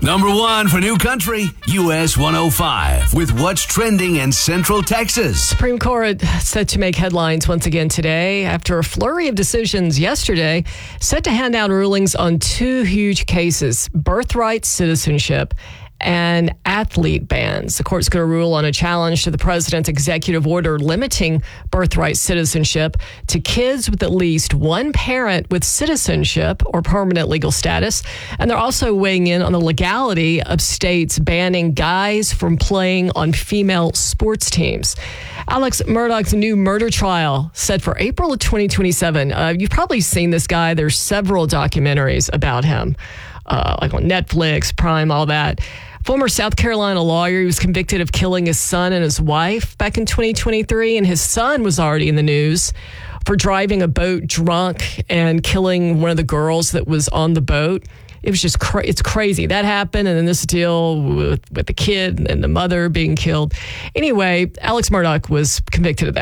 Number 1 for New Country, US 105, with what's trending in Central Texas. Supreme Court set to make headlines once again today after a flurry of decisions yesterday, set to hand down rulings on two huge cases: birthright citizenship and athlete bans. The court's going to rule on a challenge to the president's executive order limiting birthright citizenship to kids with at least one parent with citizenship or permanent legal status. And they're also weighing in on the legality of states banning guys from playing on female sports teams. Alex Murdaugh's new murder trial set for April of 2027. You've probably seen this guy. There's several documentaries about him, like on Netflix, Prime, all that. Former South Carolina lawyer, he was convicted of killing his son and his wife back in 2023, and his son was already in the news for driving a boat drunk and killing one of the girls that was on the boat. It was just it's crazy. That happened, and then this deal with the kid and the mother being killed. Anyway, Alex Murdaugh was convicted of that.